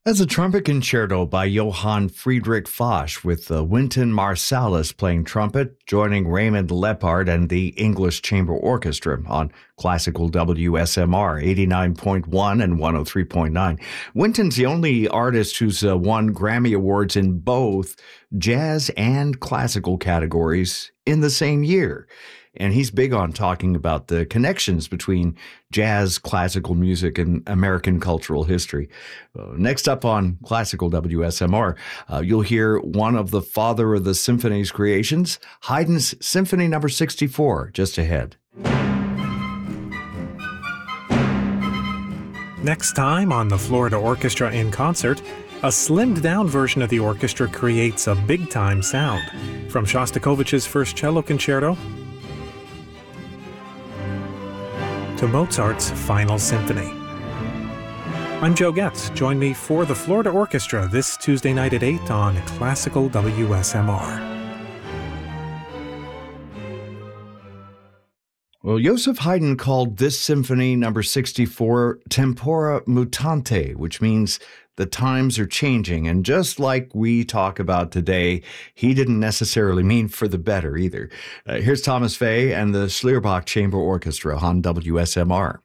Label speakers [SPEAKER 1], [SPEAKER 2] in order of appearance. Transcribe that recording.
[SPEAKER 1] As a trumpet concerto by Johann Friedrich Foch, with Wynton Marsalis playing trumpet, joining Raymond Lepard and the English Chamber Orchestra on classical WSMR 89.1 and 103.9. Wynton's the only artist who's won Grammy Awards in both jazz and classical categories in the same year. And he's big on talking about the connections between jazz, classical music, and American cultural history. Next up on Classical WSMR, you'll hear one of the father of the symphony's creations, Haydn's Symphony No. 64, just ahead.
[SPEAKER 2] Next time on the Florida Orchestra in Concert, a slimmed-down version of the orchestra creates a big-time sound. From Shostakovich's First Cello Concerto to Mozart's Final Symphony. I'm Joe Getz. Join me for the Florida Orchestra this Tuesday night at 8 on Classical WSMR.
[SPEAKER 1] Well, Joseph Haydn called this Symphony No. 64 Tempora Mutante, which means the times are changing. And just like we talk about today, he didn't necessarily mean for the better either. Here's Thomas Fay and the Schlierbach Chamber Orchestra on WSMR.